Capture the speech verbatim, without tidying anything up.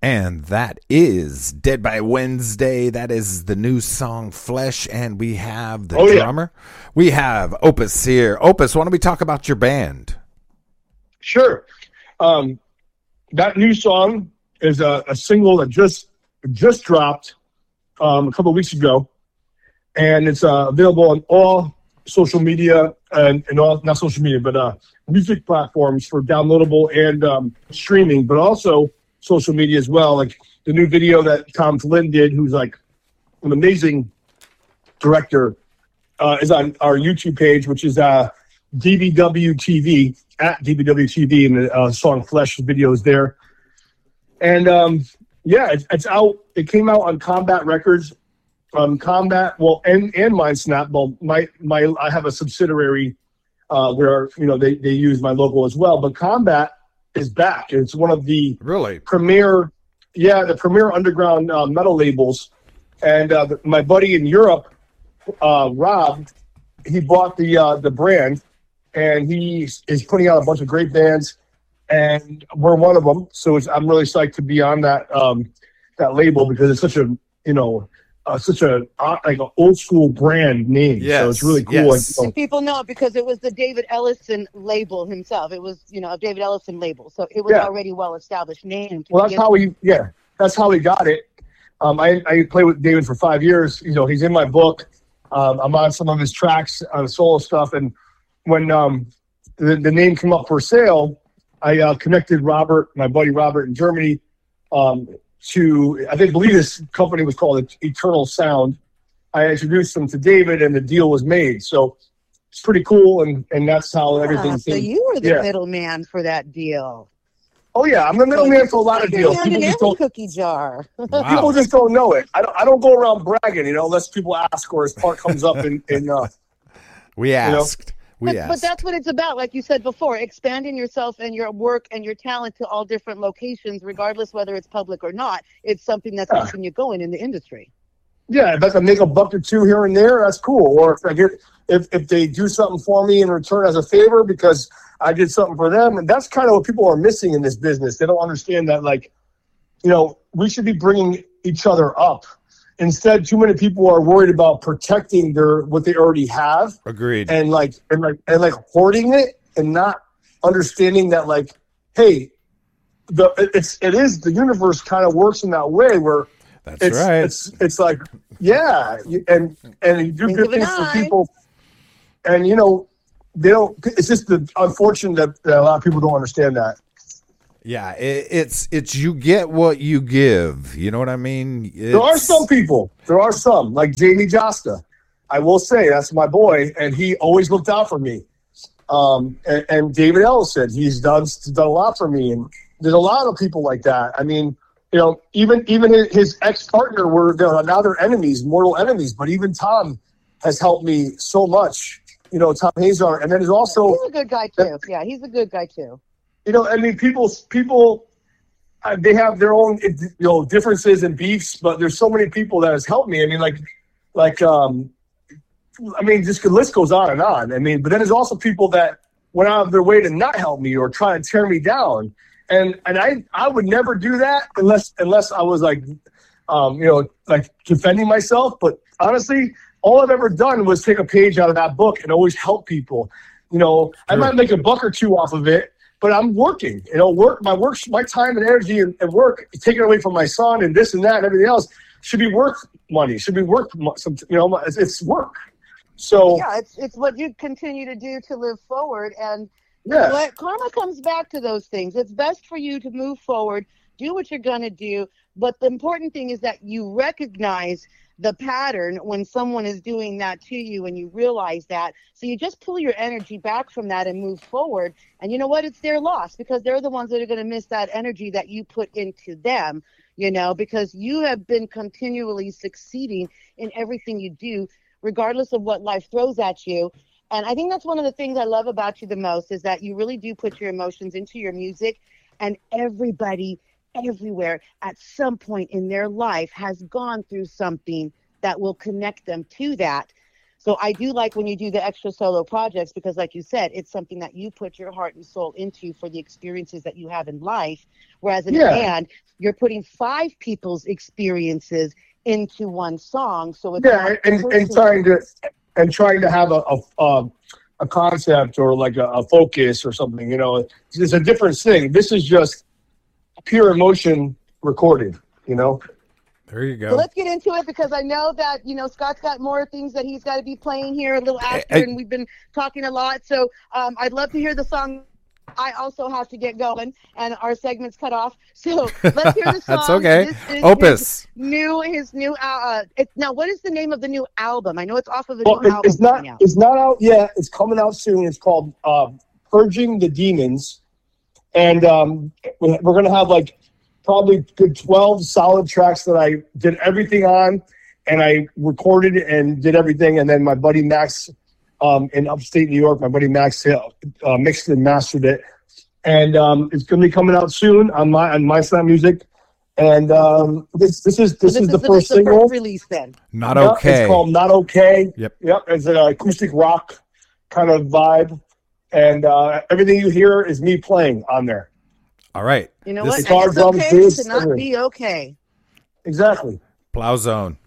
And that is Dead by Wednesday. That is the new song Flesh. And we have the oh, drummer. Yeah. We have Opus here. Opus, why don't we talk about your band? Sure. Um, that new song is a, a single that just just dropped um, a couple of weeks ago. And it's uh, available on all social media and, and all, not social media, but uh, music platforms for downloadable and um, streaming, but also social media as well. Like the new video that Tom Flynn did, who's like an amazing director, uh, is on our YouTube page, which is uh, D B W T V, at D B W T V, and the uh, song Flesh video is there. And um, yeah, it's, it's out. It came out on Combat Records. Um, Combat, well, and and Mindsnap. Well, my my, I have a subsidiary uh, where you know they, they use my logo as well. But Combat is back. It's one of the really premier, yeah, the premier underground uh, metal labels. And uh, the, my buddy in Europe, uh, Rob, he bought the uh, the brand, and he is putting out a bunch of great bands, and we're one of them. So it's, I'm really psyched to be on that um, that label because it's such a you know. Uh, such a uh, like an old school brand name, yes, so it's really cool. Yes. Like, you know, people know it because it was the David Ellison label himself. It was, you know, a David Ellison label, so it was yeah. already well established name. Well, that's how we, yeah, that's how we got it. Um, I I played with David for five years. You know, he's in my book. Um, I'm on some of his tracks on solo stuff, and when um the, the name came up for sale, I uh, connected Robert, my buddy Robert in Germany. Um, to, I think, believe this company was called Eternal Sound. I introduced them to David, and the deal was made. So it's pretty cool, and, and that's how ah, everything. So came. you were the yeah. middleman for that deal. Oh yeah, I'm the middleman for a lot of deals. People just don't, cookie jar. Wow. People just don't know it. I don't. I don't go around bragging, you know, unless people ask or his part comes up in. in uh, we asked. You know? We but, asked. but that's what it's about, like you said before, expanding yourself and your work and your talent to all different locations, regardless whether it's public or not. It's something that's yeah. keeping you going in the industry. Yeah, if I can make a buck or two here and there, that's cool. Or if I get, if if they do something for me in return as a favor because I did something for them, and that's kind of what people are missing in this business. They don't understand that, like, you know, we should be bringing each other up. Instead, too many people are worried about protecting their what they already have. Agreed. And like and like and like hoarding it and not understanding that, like, hey, the it's it is the universe kind of works in that way where that's it's, right. It's it's like yeah, and and you do Think good of an things for eye. people, and you know they don't. It's just the unfortunate that, that a lot of people don't understand that. Yeah, it, it's it's you get what you give. You know what I mean? It's, There are some people. There are some, like Jamie Josta. I will say that's my boy, and he always looked out for me. Um, and, and David Ellison, he's done done a lot for me, and there's a lot of people like that. I mean, you know, even even his, his ex partner were they're, now they're enemies, mortal enemies. But even Tom has helped me so much. You know, Tom Hazar, and then there's also He's a good guy too. Yeah, he's a good guy too. You know, I mean, people, people, uh, they have their own, you know, differences and beefs, but there's so many people that has helped me. I mean, like, like, um, I mean, just the list goes on and on. I mean, but then there's also people that went out of their way to not help me or try to tear me down, and and I, I would never do that unless unless I was like, um, you know, like defending myself. But honestly, all I've ever done was take a page out of that book and always help people. You know, I might make a buck or two off of it. But I'm working, you know, work, my work, my time and energy and, and work taken away from my son and this and that and everything else should be worth money, should be worth some, you know, it's, it's work. So yeah, it's it's what you continue to do to live forward. And yeah, what karma comes back to those things. It's best for you to move forward, do what you're going to do. But the important thing is that you recognize the pattern when someone is doing that to you and you realize that. So you just pull your energy back from that and move forward. And you know what? It's their loss because they're the ones that are going to miss that energy that you put into them, you know, because you have been continually succeeding in everything you do, regardless of what life throws at you. And I think that's one of the things I love about you the most is that you really do put your emotions into your music, and everybody everywhere at some point in their life has gone through something that will connect them to that. So I do like when you do the extra solo projects because, like you said, it's something that you put your heart and soul into for the experiences that you have in life. Whereas in Yeah. a band, you're putting five people's experiences into one song. So it's Yeah, not and, and personal. trying to and trying to have a a, um, a concept or like a, a focus or something. You know, it's a different thing. This is just pure emotion recorded. You know. There you So go. let's get into it because I know that, you know, Scott's got more things that he's got to be playing here a little after, I- and we've been talking a lot. So um, I'd love to hear the song. I also have to get going, and our segment's cut off. So let's hear the song. That's okay. This is Opus. his new, his new. Uh, it, now, what is the name of the new album? I know it's off of a Well, new it, album. it's not. coming out. It's not out yet. It's coming out soon. It's called uh, "Purging the Demons," and um, we're going to have like probably good twelve solid tracks that I did everything on, and I recorded and did everything, and then my buddy Max um, in upstate New York, my buddy Max uh, uh, mixed and mastered it, and um, it's going to be coming out soon on my on My Sound Music. And um, this this is this, So is the the, first the single. first release then. Not Yeah, okay. It's called Not Okay. Yep. Yep. It's an acoustic rock kind of vibe, and uh, everything you hear is me playing on there. All right. You know This what? is guitar, And it's drums, okay bass, to not everything. be okay. Exactly. Plow Zone.